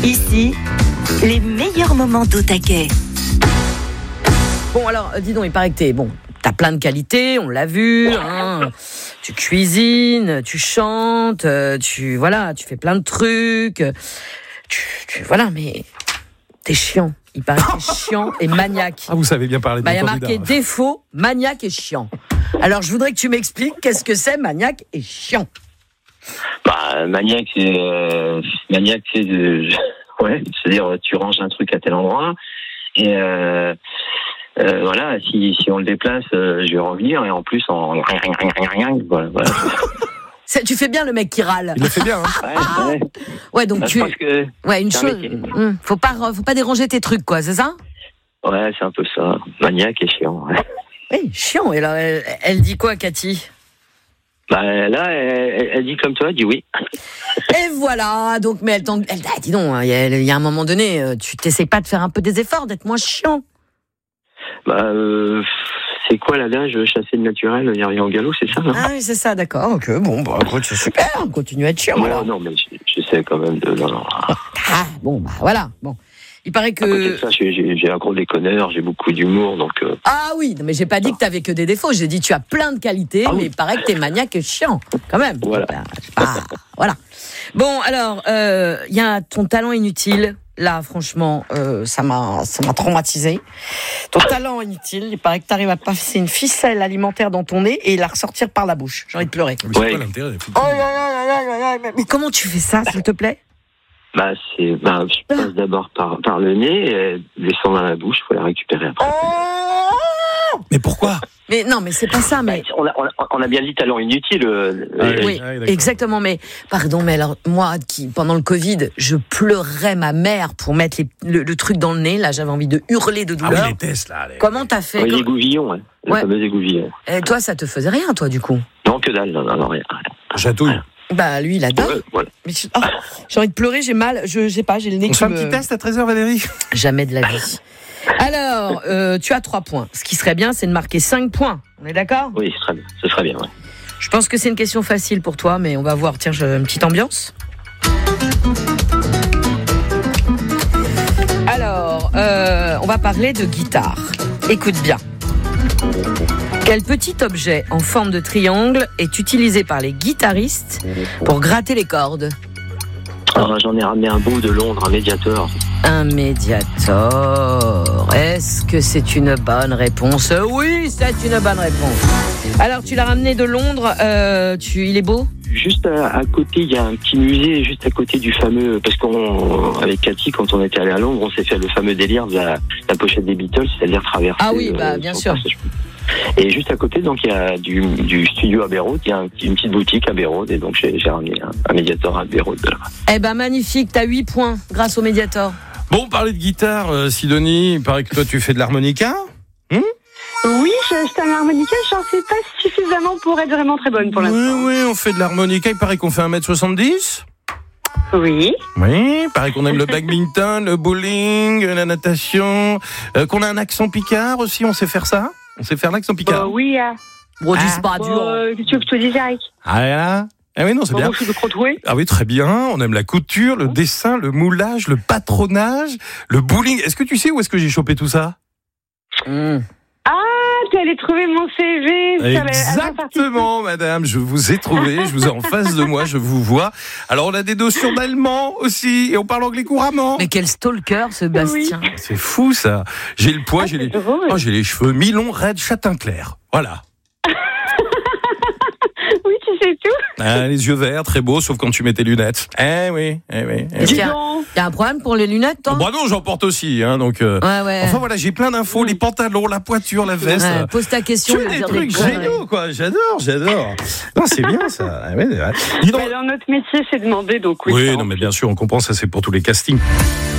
Ici, les meilleurs moments d'au taquet. Bon, alors, dis donc, il paraît que t'as plein de qualités, on l'a vu, hein. Tu cuisines, tu chantes, tu fais plein de trucs. Voilà, mais t'es chiant. Il paraît que t'es chiant et maniaque. Ah, vous savez bien parler de il y a marqué défaut, maniaque et chiant. Alors, je voudrais que tu m'expliques qu'est-ce que c'est maniaque et chiant. Maniaque, c'est-à-dire tu ranges un truc à tel endroit et voilà, si on le déplace, je vais revenir et en plus voilà. Tu fais bien le mec qui râle. Il le fait bien, hein. Ouais, donc je pense que une chose, faut pas déranger tes trucs, quoi, c'est ça? Ouais, c'est un peu ça, maniaque et chiant. Ouais. Oui, chiant. Et là, elle dit quoi, Cathy? Là, elle dit comme toi, elle dit oui. Et voilà, donc, mais elle dis donc, il y a un moment donné, tu t'essayes pas de faire un peu des efforts, d'être moins chiant. C'est quoi l'adage, chasser le naturel, il n'y a rien au galop, c'est ça, non? Ah oui, c'est ça, d'accord, ok, bon, c'est super, continue à être chiant. Ouais, non, mais j'essaie quand même de... Non. Ah, bon, voilà, bon. Il paraît que... À côté de ça, j'ai un gros déconneur, j'ai beaucoup d'humour, donc... Ah oui, mais j'ai pas dit que t'avais que des défauts, j'ai dit tu as plein de qualités, mais il paraît que t'es maniaque et chiant, quand même. Voilà. Voilà. Bon, alors, il y a ton talent inutile. Là, franchement, ça m'a traumatisé. Ton talent inutile, il paraît que t'arrives à passer une ficelle alimentaire dans ton nez et la ressortir par la bouche. J'ai envie de pleurer. Mais c'est quoi l'intérêt? Mais comment tu fais ça, s'il te plaît? Je passe d'abord par le nez, et descend dans la bouche, il faut la récupérer après. Mais pourquoi? Mais non, mais c'est pas ça, mais... On a bien dit talent inutile. Oui, exactement, mais... Pardon, mais alors, moi, pendant le Covid, je pleurais ma mère pour mettre le truc dans le nez, là, j'avais envie de hurler de douleur. Ah oui, les tests, là. Comment t'as fait? L'égouvillon, le fameux égouvillon. Et toi, ça te faisait rien, toi, du coup? Non, que dalle, non, rien. Chatouille. Lui, il adore. Voilà. Mais j'ai envie de pleurer, j'ai mal, je sais pas, j'ai le nez On fait un petit test à 13h, Valérie? Jamais de la vie. Alors, tu as 3 points. Ce qui serait bien, c'est de marquer 5 points. On est d'accord? Oui, ce serait bien, ouais. Je pense que c'est une question facile pour toi, mais on va voir. Tiens, j'ai une petite ambiance. Alors, on va parler de guitare. Écoute bien. Quel petit objet en forme de triangle est utilisé par les guitaristes pour gratter les cordes? Alors, j'en ai ramené un beau de Londres, un médiator. Un médiator. Est-ce que c'est une bonne réponse? Oui, c'est une bonne réponse. Alors, tu l'as ramené de Londres. Il est beau? Juste à côté, il y a un petit musée juste à côté du fameux... Parce avec Cathy, quand on était allé à Londres, on s'est fait le fameux délire de la pochette des Beatles, c'est-à-dire traverser... Ah oui, bien sûr. Et juste à côté, donc, il y a du studio Abbey Road, il y a une petite boutique Abbey Road, et donc j'ai ramené un médiator à Abbey Road. Eh ben, magnifique, t'as 8 points grâce au médiator. Bon, parler de guitare, Sidonie, il paraît que toi tu fais de l'harmonica? Oui, j'achète un harmonica, j'en sais pas suffisamment pour être vraiment très bonne pour l'instant. Oui, on fait de l'harmonica, il paraît qu'on fait 1m70. Oui. Oui, il paraît qu'on aime le badminton, le bowling, la natation, qu'on a un accent picard aussi, on sait faire ça? On sait faire l'accent picard? Oui. C'est pas dur. Qu'est-ce que je te dis, Eric? Ah oui, non, c'est bien. Je suis de Croutoué. Ah oui, très bien. On aime la couture, le dessin, le moulage, le patronage, le bowling. Est-ce que tu sais où est-ce que j'ai chopé tout ça? Tu allais trouver mon CV. Exactement, madame. Je vous ai trouvé. Je vous ai en face de moi. Je vous vois. Alors, on a des notions d'allemand aussi. Et on parle anglais couramment. Mais quel stalker, ce Bastien. Oui. C'est fou, ça. J'ai le poids, j'ai les cheveux mi-longs, raides, châtain clair. Voilà. Oui, tu sais tout. Les yeux verts, très beaux, sauf quand tu mets tes lunettes. Oui. Il y a un problème pour les lunettes, toi? Bah non, j'en porte aussi, donc. Ouais. Enfin voilà, j'ai plein d'infos, les pantalons, la poiture, la veste. Ouais, pose ta question. Tu as des trucs géniaux, quoi. J'adore. Non, c'est bien ça. Dis donc. Dans notre métier, c'est demandé, donc oui. Oui, non, mais bien sûr, on comprend ça, c'est pour tous les castings.